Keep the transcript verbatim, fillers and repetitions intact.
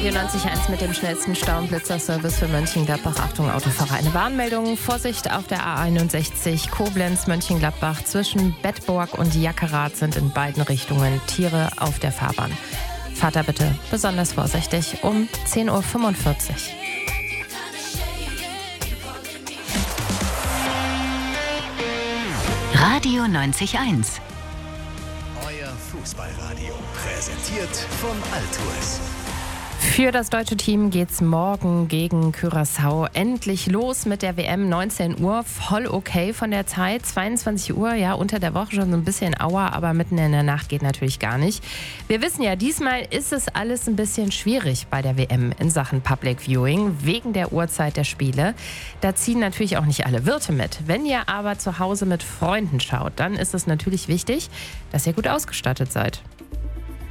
Radio neunzig Komma eins mit dem schnellsten Staublitzer-Service für Mönchengladbach. Achtung, Autofahrer. Eine Warnmeldung. Vorsicht auf der A einundsechzig Koblenz-Mönchengladbach. Zwischen Bedburg und Jackerath sind in beiden Richtungen Tiere auf der Fahrbahn. Fahrt da bitte besonders vorsichtig um zehn Uhr fünfundvierzig. Radio neunzig Komma eins. Euer Fußballradio. Präsentiert von Altours. Für das deutsche Team geht's morgen gegen Curaçao endlich los mit der W M. neunzehn Uhr, voll okay von der Zeit. zweiundzwanzig Uhr, ja, unter der Woche schon so ein bisschen Aua, aber mitten in der Nacht geht natürlich gar nicht. Wir wissen ja, diesmal ist es alles ein bisschen schwierig bei der W M in Sachen Public Viewing, wegen der Uhrzeit der Spiele. Da ziehen natürlich auch nicht alle Wirte mit. Wenn ihr aber zu Hause mit Freunden schaut, dann ist es natürlich wichtig, dass ihr gut ausgestattet seid.